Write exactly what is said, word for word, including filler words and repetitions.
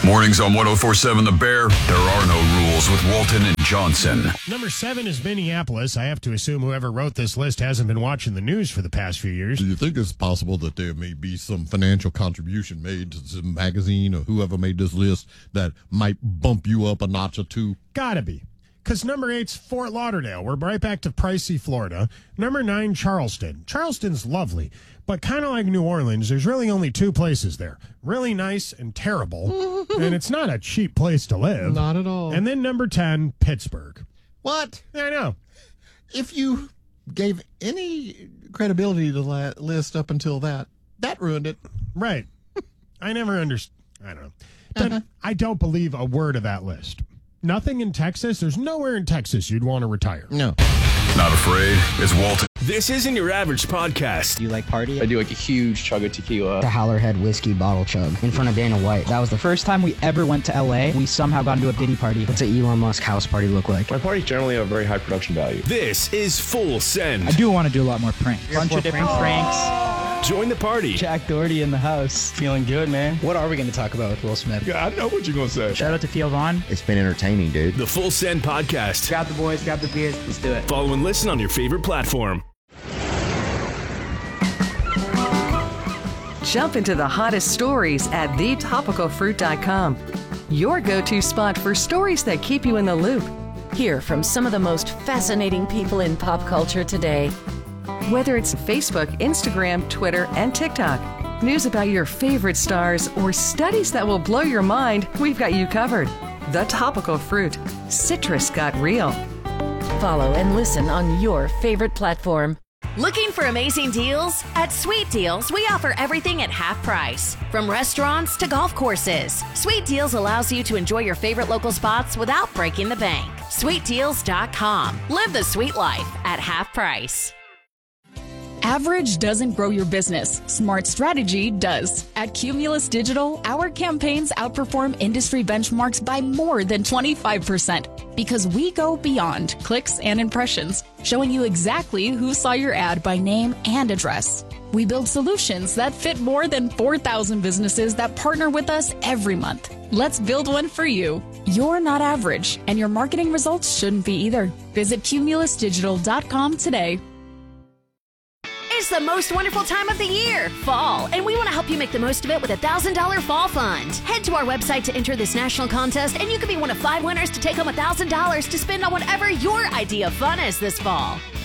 Mornings on one oh four point seven The Bear. There are no rules with Walton and Johnson. Number seven is Minneapolis. I have to assume whoever wrote this list hasn't been watching the news for the past few years. Do you think it's possible that there may be some financial contribution made to some magazine or whoever made this list that might bump you up a notch or two? Gotta be. Because number eight's Fort Lauderdale. We're right back to pricey Florida. Number nine, Charleston. Charleston's lovely, but kind of like New Orleans, there's really only two places there. Really nice and terrible, and it's not a cheap place to live. Not at all. And then number ten, Pittsburgh. What? I know. If you gave any credibility to the list up until that, that ruined it. Right. I never understood. I don't know. But uh-huh. I don't believe a word of that list. Nothing in Texas. There's nowhere in Texas you'd want to retire. No. Not afraid. It's Walton. This isn't your average podcast. Do you like party? I do like a huge chug of tequila. The Howlerhead whiskey bottle chug in front of Dana White. That was the first time we ever went to L A. We somehow got into a Diddy party. What's an Elon Musk house party look like? My parties generally have very high production value. This is Full Send. I do want to do a lot more pranks. A bunch of different pranks. Join the party. Jack Doherty in the house. Feeling good, man. What are we going to talk about with Will Smith? Yeah, I know what you're going to say. Shout out to Theo Vaughn. It's been entertaining, dude. The Full Send Podcast. Grab the boys, grab the beers. Let's do it. Follow and listen on your favorite platform. Jump into the hottest stories at the topical fruit dot com. Your go-to spot for stories that keep you in the loop. Hear from some of the most fascinating people in pop culture today. Whether it's Facebook, Instagram, Twitter, and TikTok, news about your favorite stars, or studies that will blow your mind, we've got you covered. The Topical Fruit. Citrus got real. Follow and listen on your favorite platform. Looking for amazing deals? At Sweet Deals, we offer everything at half price. From restaurants to golf courses, Sweet Deals allows you to enjoy your favorite local spots without breaking the bank. sweet deals dot com. Live the sweet life at half price. Average doesn't grow your business. Smart strategy does. At Cumulus Digital, our campaigns outperform industry benchmarks by more than twenty-five percent because we go beyond clicks and impressions, showing you exactly who saw your ad by name and address. We build solutions that fit more than four thousand businesses that partner with us every month. Let's build one for you. You're not average, and your marketing results shouldn't be either. Visit cumulus digital dot com today. It's the most wonderful time of the year, fall, and we want to help you make the most of it with a one thousand dollars Fall Fund. Head to our website to enter this national contest, and you could be one of five winners to take home one thousand dollars to spend on whatever your idea of fun is this fall.